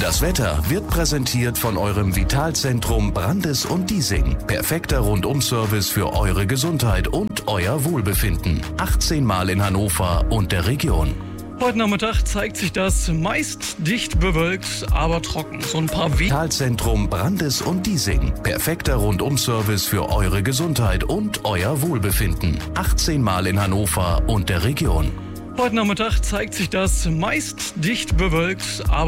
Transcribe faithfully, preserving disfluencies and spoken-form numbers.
Das Wetter wird präsentiert von eurem Vitalzentrum Brandes und Diesing. Perfekter Rundum-Service für eure Gesundheit und euer Wohlbefinden. achtzehn Mal in Hannover und der Region. Heute Nachmittag zeigt sich das meist dicht bewölkt, aber trocken. So ein paar We Vitalzentrum Brandes und Diesing. Perfekter Rundum-Service für eure Gesundheit und euer Wohlbefinden. achtzehn Mal in Hannover und der Region. Heute Nachmittag zeigt sich das meist dicht bewölkt, aber